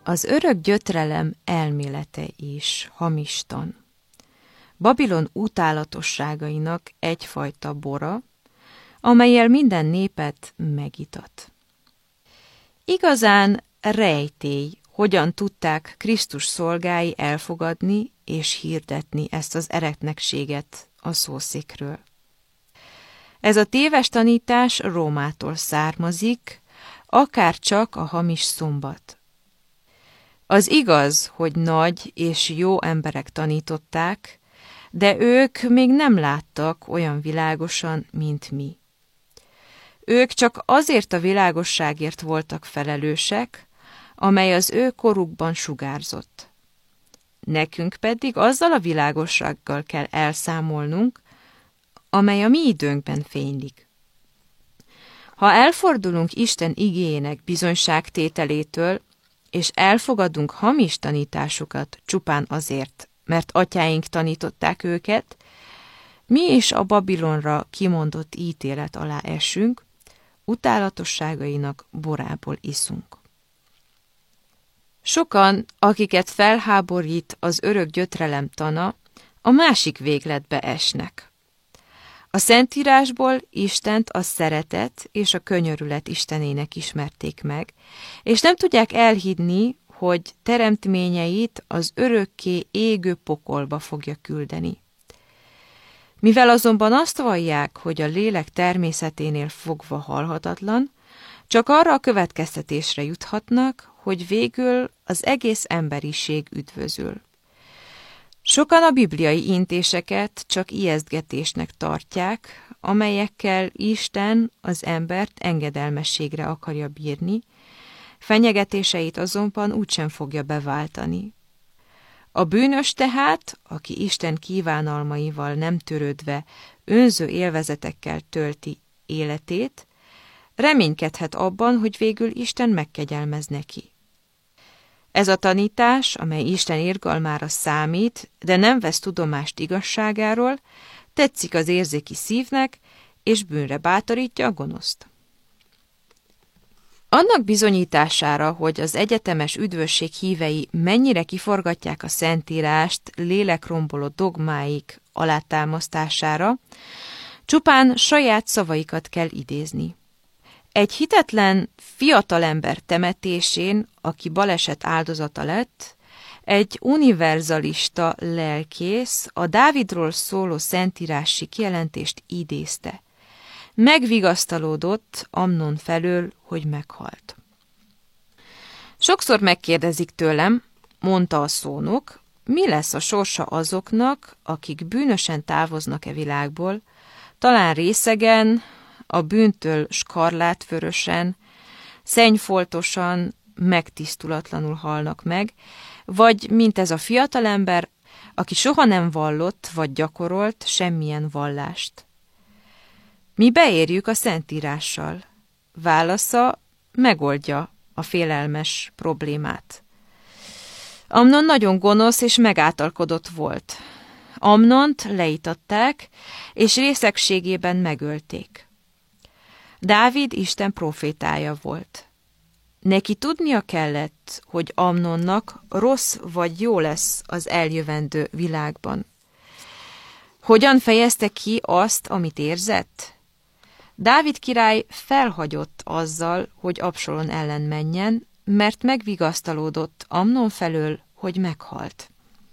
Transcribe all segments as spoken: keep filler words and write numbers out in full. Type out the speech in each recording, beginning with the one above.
Az örök gyötrelem elmélete is hamistan. Babilon utálatosságainak egyfajta bora, amellyel minden népet megitat. Igazán rejtély, hogyan tudták Krisztus szolgái elfogadni és hirdetni ezt az eretnekséget a szószékről. Ez a téves tanítás Rómától származik, akár csak a hamis szombat. Az igaz, hogy nagy és jó emberek tanították, de ők még nem láttak olyan világosan, mint mi. Ők csak azért a világosságért voltak felelősek, amely az ő korukban sugárzott. Nekünk pedig azzal a világossággal kell elszámolnunk, amely a mi időnkben fénylik. Ha elfordulunk Isten igéjének bizonyságtételétől, és elfogadunk hamis tanításokat csupán azért, mert atyáink tanították őket, mi is a Babilonra kimondott ítélet alá esünk, utálatosságainak borából iszunk. Sokan, akiket felháborít az örök gyötrelem tana, a másik végletbe esnek. A Szentírásból Istent a szeretet és a könyörület Istenének ismerték meg, és nem tudják elhinni, hogy teremtményeit az örökké égő pokolba fogja küldeni. Mivel azonban azt vallják, hogy a lélek természeténél fogva halhatatlan, csak arra a következtetésre juthatnak, hogy végül az egész emberiség üdvözül. Sokan a bibliai intéseket csak ijesztgetésnek tartják, amelyekkel Isten az embert engedelmességre akarja bírni, fenyegetéseit azonban úgysem fogja beváltani. A bűnös tehát, aki Isten kívánalmaival nem törődve önző élvezetekkel tölti életét, reménykedhet abban, hogy végül Isten megkegyelmez neki. Ez a tanítás, amely Isten irgalmára számít, de nem vesz tudomást igazságáról, tetszik az érzéki szívnek, és bűnre bátorítja a gonoszt. Annak bizonyítására, hogy az egyetemes üdvösség hívei mennyire kiforgatják a Szentírást lélekromboló dogmáik alátámasztására, csupán saját szavaikat kell idézni. Egy hitetlen fiatalember temetésén, aki baleset áldozata lett, egy univerzalista lelkész a Dávidról szóló szentírási kijelentést idézte. Megvigasztalódott Amnon felől, hogy meghalt. Sokszor megkérdezik tőlem, mondta a szónok, mi lesz a sorsa azoknak, akik bűnösen távoznak e világból, talán részegen, a bűntől skarlátvörösen, szennyfoltosan, megtisztulatlanul halnak meg, vagy mint ez a fiatalember, aki soha nem vallott vagy gyakorolt semmilyen vallást. Mi beérjük a Szentírással. Válasza megoldja a félelmes problémát. Amnon nagyon gonosz és megáltalkodott volt. Amnont leítatták, és részegségében megölték. Dávid Isten profétája volt. Neki tudnia kellett, hogy Amnonnak rossz vagy jó lesz az eljövendő világban. Hogyan fejezte ki azt, amit érzett? Dávid király felhagyott azzal, hogy Absalom ellen menjen, mert megvigasztalódott Amnon felől, hogy meghalt.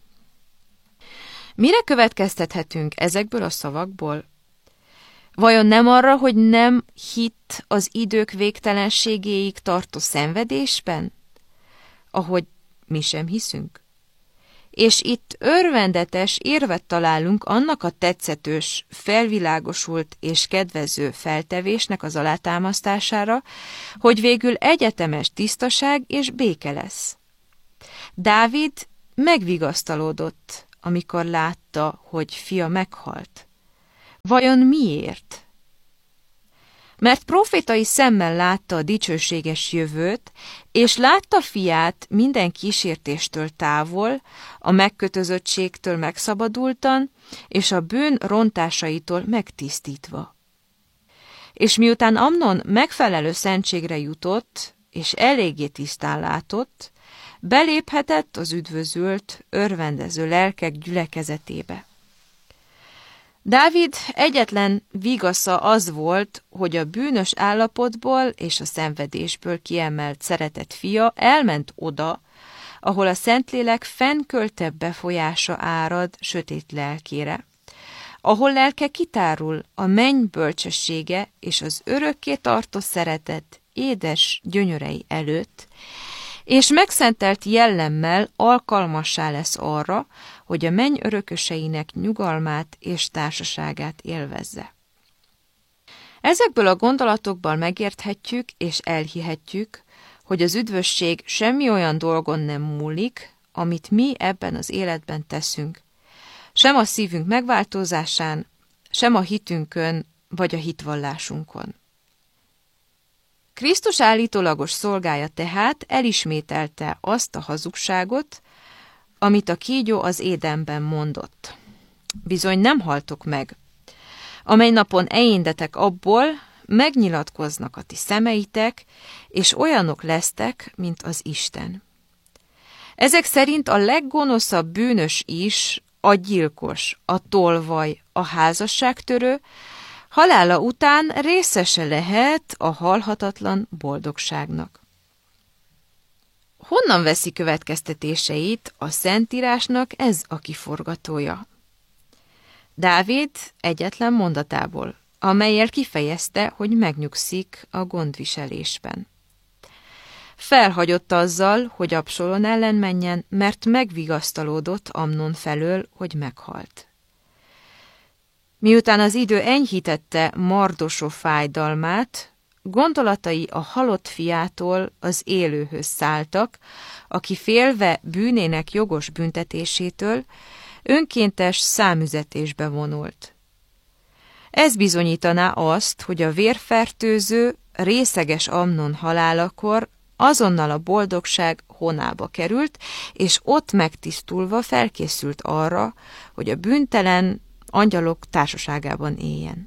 Mire következtethetünk ezekből a szavakból? Vajon nem arra, hogy nem hitt az idők végtelenségéig tartó szenvedésben? Ahogy mi sem hiszünk. És itt örvendetes érvet találunk annak a tetszetős, felvilágosult és kedvező feltevésnek az alátámasztására, hogy végül egyetemes tisztaság és béke lesz. Dávid megvigasztalódott, amikor látta, hogy fia meghalt. Vajon miért? Mert profétai szemmel látta a dicsőséges jövőt, és látta fiát minden kísértéstől távol, a megkötözöttségtől megszabadultan, és a bűn rontásaitól megtisztítva. És miután Amnon megfelelő szentségre jutott, és eléggé tisztán látott, beléphetett az üdvözült, örvendező lelkek gyülekezetébe. Dávid egyetlen vigasza az volt, hogy a bűnös állapotból és a szenvedésből kiemelt szeretett fia elment oda, ahol a Szentlélek fennköltebb befolyása árad sötét lelkére, ahol lelke kitárul a menny bölcsessége és az örökké tartó szeretet édes gyönyörei előtt, és megszentelt jellemmel alkalmassá lesz arra, hogy a menny örököseinek nyugalmát és társaságát élvezze. Ezekből a gondolatokból megérthetjük és elhihetjük, hogy az üdvösség semmi olyan dolgon nem múlik, amit mi ebben az életben teszünk, sem a szívünk megváltozásán, sem a hitünkön vagy a hitvallásunkon. Krisztus állítólagos szolgája tehát elismételte azt a hazugságot, amit a kígyó az Édenben mondott. Bizony nem haltok meg. Amely napon eéndetek abból, megnyilatkoznak a ti szemeitek, és olyanok lesztek, mint az Isten. Ezek szerint a leggonoszabb bűnös is, a gyilkos, a tolvaj, a házasságtörő, halála után részese lehet a halhatatlan boldogságnak. Honnan veszi következtetéseit a Szentírásnak ez a kiforgatója? Dávid egyetlen mondatából, amellyel kifejezte, hogy megnyugszik a gondviselésben. Felhagyott azzal, hogy Absalom ellen menjen, mert megvigasztalódott Amnon felől, hogy meghalt. Miután az idő enyhítette Mardosó fájdalmát, gondolatai a halott fiától az élőhöz szálltak, aki félve bűnének jogos büntetésétől önkéntes számüzetésbe vonult. Ez bizonyítaná azt, hogy a vérfertőző, részeges Amnon halálakor azonnal a boldogság honába került, és ott megtisztulva felkészült arra, hogy a bűntelen angyalok társaságában éljen.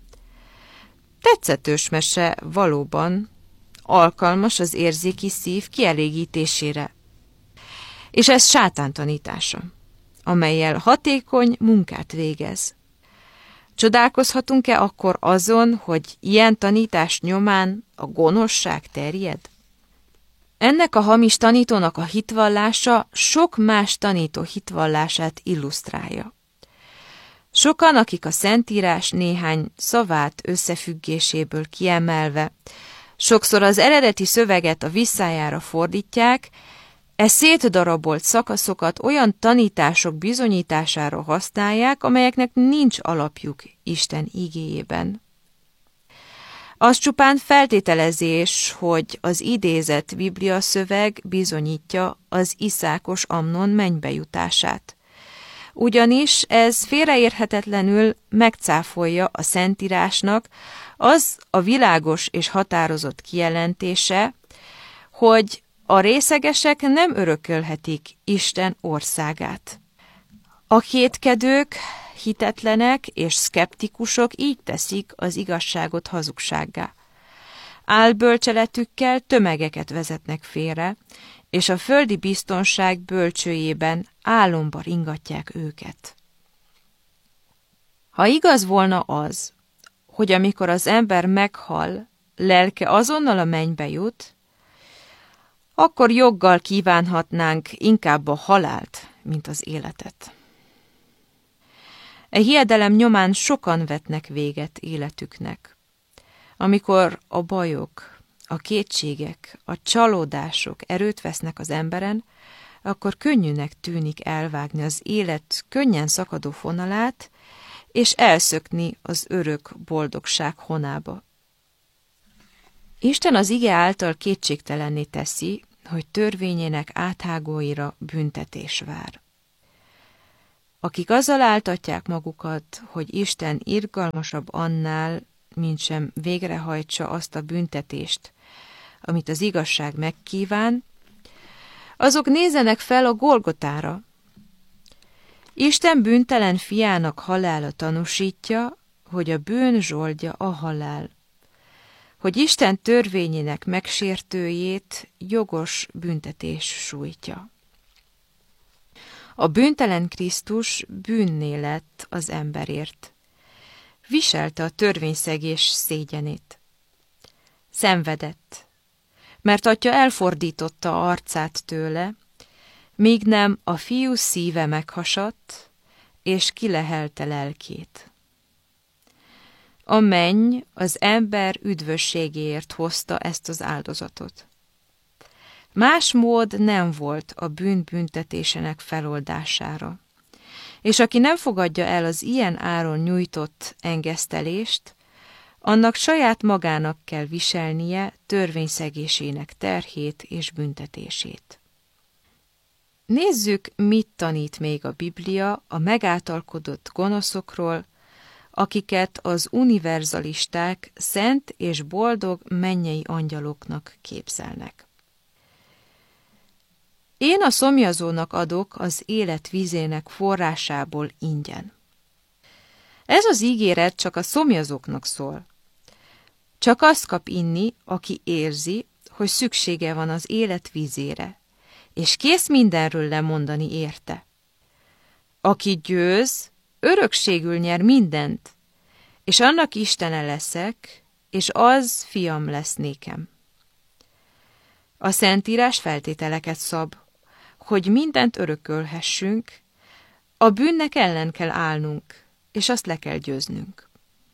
Tetszetős mese valóban alkalmas az érzéki szív kielégítésére, és ez sátán tanítása, amellyel hatékony munkát végez. Csodálkozhatunk-e akkor azon, hogy ilyen tanítás nyomán a gonoszság terjed? Ennek a hamis tanítónak a hitvallása sok más tanító hitvallását illusztrálja. Sokan, akik a Szentírás néhány szavát összefüggéséből kiemelve, sokszor az eredeti szöveget a visszájára fordítják, e szétdarabolt szakaszokat olyan tanítások bizonyítására használják, amelyeknek nincs alapjuk Isten igéjében. Az csupán feltételezés, hogy az idézett Biblia szöveg bizonyítja az iszákos Amnon mennybe jutását. Ugyanis ez félreérthetetlenül megcáfolja a Szentírásnak az a világos és határozott kijelentése, hogy a részegesek nem örökölhetik Isten országát. A kétkedők, hitetlenek és szkeptikusok így teszik az igazságot hazugsággá. Álbölcseletükkel tömegeket vezetnek félre, és a földi biztonság bölcsőjében álomba ringatják őket. Ha igaz volna az, hogy amikor az ember meghal, lelke azonnal a mennybe jut, akkor joggal kívánhatnánk inkább a halált, mint az életet. E hiedelem nyomán sokan vetnek véget életüknek, amikor a bajok, a kétségek, a csalódások erőt vesznek az emberen, akkor könnyűnek tűnik elvágni az élet könnyen szakadó fonalát, és elszökni az örök boldogság honába. Isten az ige által kétségtelenné teszi, hogy törvényének áthágóira büntetés vár. Akik azzal áltatják magukat, hogy Isten irgalmasabb annál, mint sem végrehajtsa azt a büntetést, amit az igazság megkíván, azok nézenek fel a Golgotára. Isten bűntelen fiának halála tanúsítja, hogy a bűn zsoldja a halál, hogy Isten törvényének megsértőjét jogos büntetés sújtja. A bűntelen Krisztus bűnné lett az emberért. Viselte a törvényszegés szégyenét. Szenvedett, mert Atya elfordította arcát tőle, míg nem a fiú szíve meghasadt, és kilehelte lelkét. A menny az ember üdvösségéért hozta ezt az áldozatot. Más mód nem volt a bűn büntetésének feloldására, és aki nem fogadja el az ilyen áron nyújtott engesztelést, annak saját magának kell viselnie törvényszegésének terhét és büntetését. Nézzük, mit tanít még a Biblia a megáltalkodott gonoszokról, akiket az univerzalisták szent és boldog mennyei angyaloknak képzelnek. Én a szomjazónak adok az élet vízének forrásából ingyen. Ez az ígéret csak a szomjazóknak szól. Csak azt kap inni, aki érzi, hogy szüksége van az élet vízére, és kész mindenről lemondani érte. Aki győz, örökségül nyer mindent, és annak Istene leszek, és az fiam lesz nékem. A Szentírás feltételeket szab, hogy mindent örökölhessünk, a bűnnek ellen kell állnunk, és azt le kell győznünk.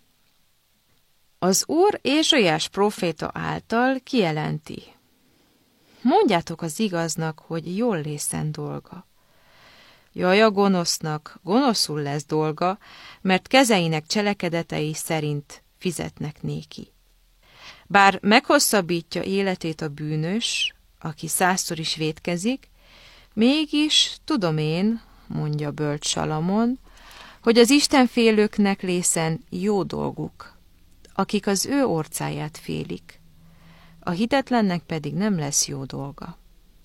Az Úr Ézsaiás próféta által kijelenti: mondjátok az igaznak, hogy jól lészen dolga. Jaj, a gonosznak, gonoszul lesz dolga, mert kezeinek cselekedetei szerint fizetnek néki. Bár meghosszabbítja életét a bűnös, aki százszor is vétkezik, mégis tudom én, mondja bölcs Salamon, hogy az istenfélőknek lészen jó dolguk, akik az ő orcáját félik, a hitetlennek pedig nem lesz jó dolga.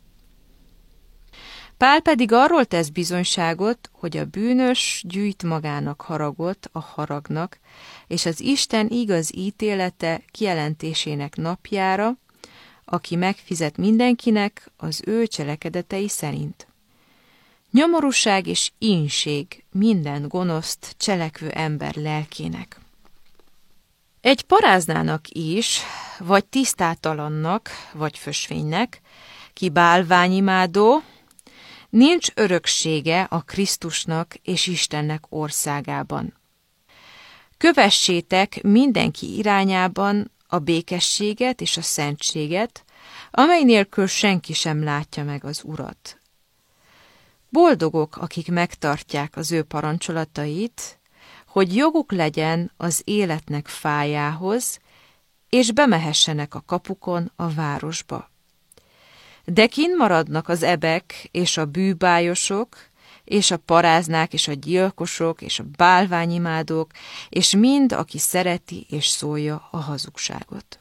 Pál pedig arról tesz bizonyságot, hogy a bűnös gyűjt magának haragot a haragnak, és az Isten igaz ítélete kijelentésének napjára, aki megfizet mindenkinek az ő cselekedetei szerint. Nyomorúság és ínség minden gonoszt cselekvő ember lelkének. Egy paráznának is, vagy tisztátalannak, vagy fösvénynek, ki bálványimádó, nincs öröksége a Krisztusnak és Istennek országában. Kövessétek mindenki irányában a békességet és a szentséget, amely nélkül senki sem látja meg az Urat. Boldogok, akik megtartják az ő parancsolatait, hogy joguk legyen az életnek fájához, és bemehessenek a kapukon a városba. De kinn maradnak az ebek és a bűbájosok, és a paráznák és a gyilkosok és a bálványimádók, és mind, aki szereti és szólja a hazugságot.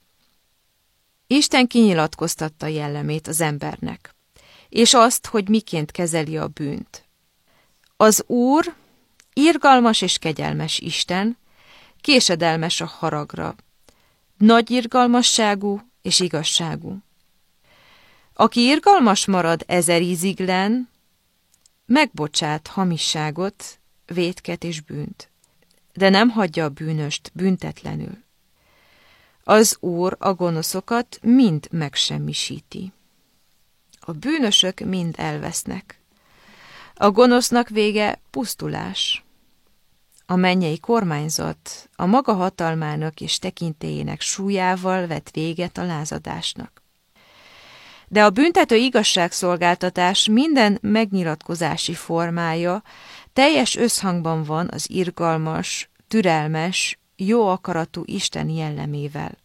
Isten kinyilatkoztatta jellemét az embernek, és azt, hogy miként kezeli a bűnt. Az Úr irgalmas és kegyelmes Isten, késedelmes a haragra, nagy irgalmasságú és igazságú. Aki irgalmas marad ezer íziglen, megbocsát hamisságot, vétket és bűnt, de nem hagyja a bűnöst büntetlenül. Az Úr a gonoszokat mind megsemmisíti. A bűnösök mind elvesznek. A gonosznak vége pusztulás. A mennyei kormányzat a maga hatalmának és tekintélyének súlyával vet véget a lázadásnak. De a büntető igazságszolgáltatás minden megnyilatkozási formája teljes összhangban van az irgalmas, türelmes, jó akaratú Isten jellemével.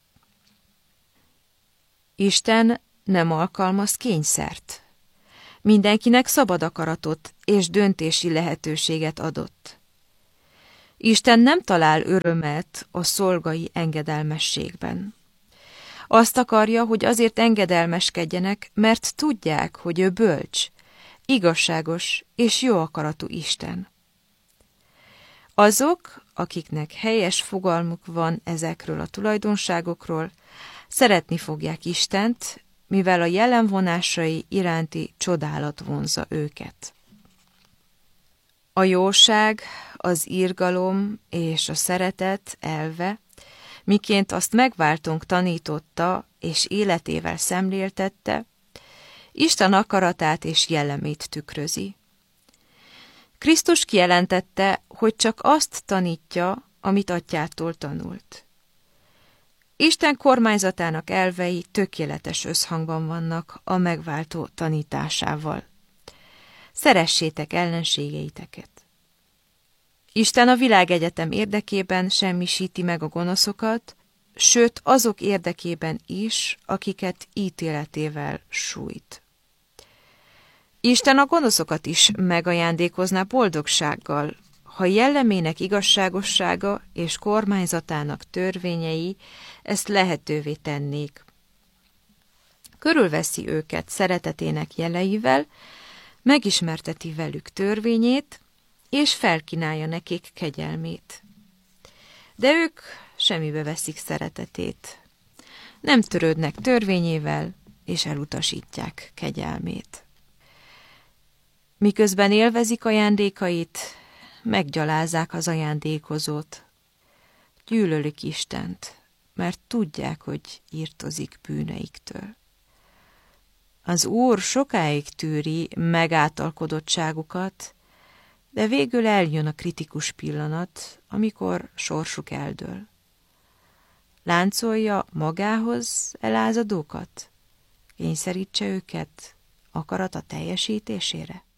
Isten nem alkalmaz kényszert. Mindenkinek szabad akaratot és döntési lehetőséget adott. Isten nem talál örömet a szolgai engedelmességben. Azt akarja, hogy azért engedelmeskedjenek, mert tudják, hogy ő bölcs, igazságos és jó akaratú Isten. Azok, akiknek helyes fogalmuk van ezekről a tulajdonságokról, szeretni fogják Istent, mivel a jellemvonásai iránti csodálat vonzza őket. A jóság, az irgalom és a szeretet elve, miként azt megváltónk tanította és életével szemléltette, Isten akaratát és jellemét tükrözi. Krisztus kijelentette, hogy csak azt tanítja, amit atyától tanult. Isten kormányzatának elvei tökéletes összhangban vannak a megváltó tanításával. Szeressétek ellenségeiteket. Isten a világegyetem érdekében semmisíti meg a gonoszokat, sőt azok érdekében is, akiket ítéletével sújt. Isten a gonoszokat is megajándékozná boldogsággal, ha jellemének igazságossága és kormányzatának törvényei ezt lehetővé tennék. Körülveszi őket szeretetének jeleivel, megismerteti velük törvényét, és felkínálja nekik kegyelmét. De ők semmibe veszik szeretetét. Nem törődnek törvényével, és elutasítják kegyelmét. Miközben élvezik ajándékait, meggyalázzák az ajándékozót. Gyűlölik Istent, mert tudják, hogy irtozik bűneiktől. Az Úr sokáig tűri megáltalkodottságukat, de végül eljön a kritikus pillanat, amikor sorsuk eldől. Láncolja magához elázadókat, kényszerítse őket akarata teljesítésére.